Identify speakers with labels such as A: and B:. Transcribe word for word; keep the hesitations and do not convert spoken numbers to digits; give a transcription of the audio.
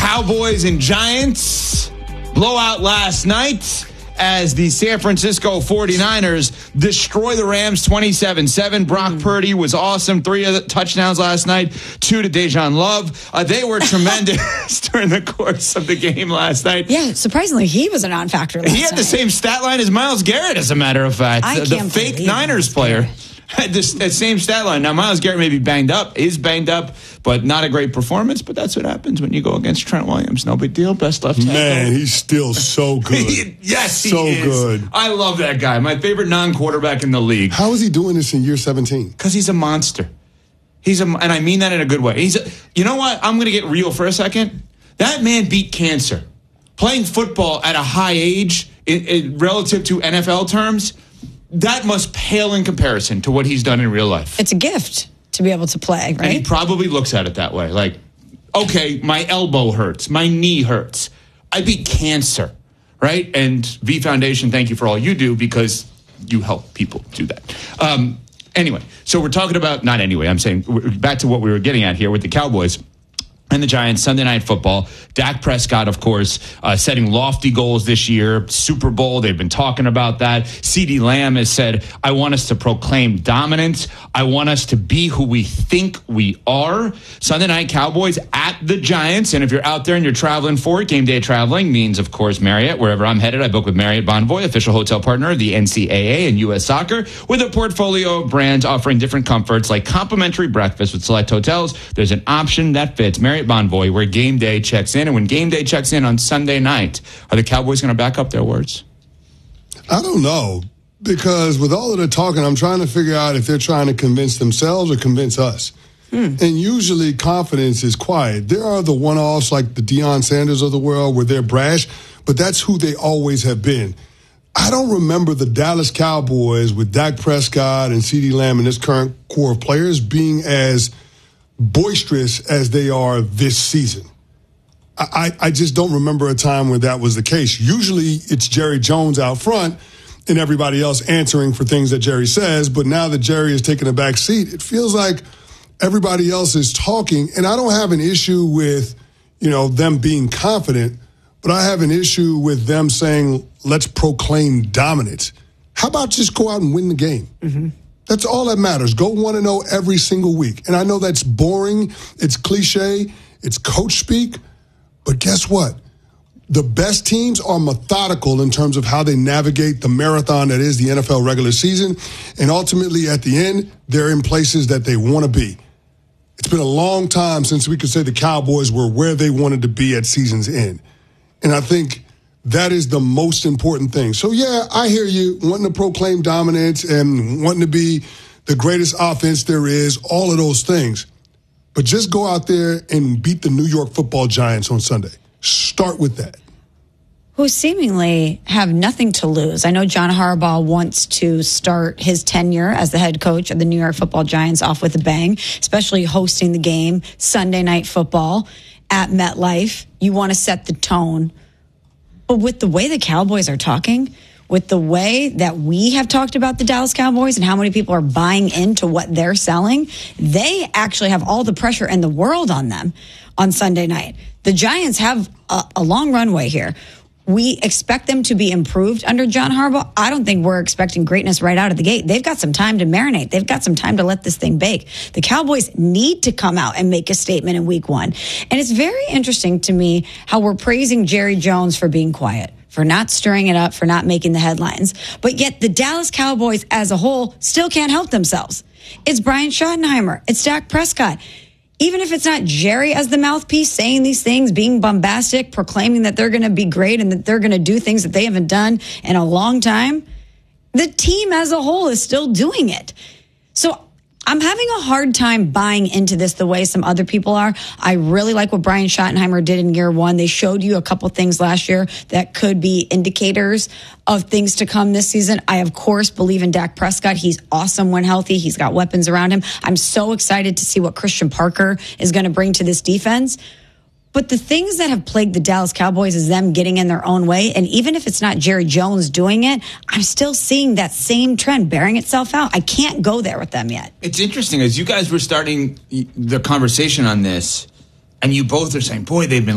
A: Cowboys and Giants blowout last night as the San Francisco forty-niners destroy the Rams twenty-seven seven. Brock mm. Purdy was awesome. Three of the touchdowns last night, two to Dejan Love. Uh, they were tremendous during the course of the game last night.
B: Yeah, surprisingly, he was a non-factor last
A: He had
B: night.
A: the same stat line as Myles Garrett, as a matter of fact.
B: I
A: the
B: can't
A: the fake
B: believe
A: Niners player had this, that same stat line. Now, Myles Garrett may be banged up, is banged up, but not a great performance. But that's what happens when you go against Trent Williams. No big deal. Best left tackle.
C: Man, he's still so good.
A: Yes, he
C: so
A: is.
C: good.
A: I love that guy. My favorite non-quarterback in the league.
C: How is he doing this in year seventeen?
A: Because he's a monster. He's a, and I mean that in a good way. He's a, you know what? I'm going to get real for a second. That man beat cancer. Playing football at a high age, it, it, relative to N F L terms, that must pale in comparison to what he's done in real life.
B: It's a gift to be able to play, right?
A: And he probably looks at it that way. Like, okay, my elbow hurts. My knee hurts. I beat cancer, right? And V Foundation, thank you for all you do because you help people do that. Um, anyway, so we're talking about, not anyway, I'm saying back to what we were getting at here with the Cowboys and the Giants, Sunday Night Football. Dak Prescott, of course, uh, setting lofty goals this year. Super Bowl, they've been talking about that. CeeDee Lamb has said, I want us to proclaim dominance. I want us to be who we think we are. Sunday Night Cowboys at the Giants. And if you're out there and you're traveling for it, game day traveling means, of course, Marriott. Wherever I'm headed, I book with Marriott Bonvoy, official hotel partner of the N C A A and U S Soccer, with a portfolio of brands offering different comforts like complimentary breakfast with select hotels. There's an option that fits. Marriott Bonvoy, where game day checks in. And when game day checks in on Sunday night, are the Cowboys going to back up their words?
C: I don't know, because with all of the talking, I'm trying to figure out if they're trying to convince themselves or convince us. Hmm. And usually confidence is quiet. There are the one-offs like the Deion Sanders of the world where they're brash, but that's who they always have been. I don't remember the Dallas Cowboys with Dak Prescott and CeeDee Lamb and this current core of players being as boisterous as they are this season. I, I just don't remember a time when that was the case. Usually it's Jerry Jones out front and everybody else answering for things that Jerry says. But now that Jerry is taking a back seat, it feels like everybody else is talking. And I don't have an issue with, you know, them being confident, but I have an issue with them saying, let's proclaim dominance. How about just go out and win the game? Mm-hmm. That's all that matters. Go one and oh every single week. And I know that's boring. It's cliche. It's coach speak. But guess what? The best teams are methodical in terms of how they navigate the marathon that is the N F L regular season. And ultimately, at the end, they're in places that they want to be. It's been a long time since we could say the Cowboys were where they wanted to be at season's end. And I think that is the most important thing. So, yeah, I hear you wanting to proclaim dominance and wanting to be the greatest offense there is, all of those things. But just go out there and beat the New York Football Giants on Sunday. Start with that.
B: Who seemingly have nothing to lose. I know John Harbaugh wants to start his tenure as the head coach of the New York Football Giants off with a bang, especially hosting the game Sunday Night Football at MetLife. You want to set the tone. But with the way the Cowboys are talking, with the way that we have talked about the Dallas Cowboys and how many people are buying into what they're selling, they actually have all the pressure in the world on them on Sunday night. The Giants have a, a long runway here. We expect them to be improved under John Harbaugh. I don't think we're expecting greatness right out of the gate. They've got some time to marinate. They've got some time to let this thing bake. The Cowboys need to come out and make a statement in week one. And it's very interesting to me how we're praising Jerry Jones for being quiet, for not stirring it up, for not making the headlines. But yet the Dallas Cowboys as a whole still can't help themselves. It's Brian Schottenheimer. It's Dak Prescott. Even if it's not Jerry as the mouthpiece saying these things, being bombastic, proclaiming that they're going to be great and that they're going to do things that they haven't done in a long time, the team as a whole is still doing it. So I'm having a hard time buying into this the way some other people are. I really like what Brian Schottenheimer did in year one. They showed you a couple things last year that could be indicators of things to come this season. I, of course, believe in Dak Prescott. He's awesome when healthy. He's got weapons around him. I'm so excited to see what Christian Parker is going to bring to this defense. But the things that have plagued the Dallas Cowboys is them getting in their own way. And even if it's not Jerry Jones doing it, I'm still seeing that same trend bearing itself out. I can't go there with them yet.
A: It's interesting. As you guys were starting the conversation on this, and you both are saying, boy, they've been